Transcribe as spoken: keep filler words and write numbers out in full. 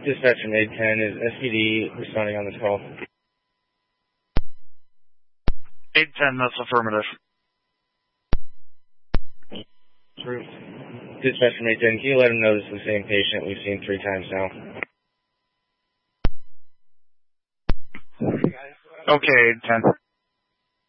Dispatch from eight ten, is S P D responding on this call? eight ten, that's affirmative. Approved. Dispatch from eight ten, can you let him know this is the same patient we've seen three times now? Okay, eight ten.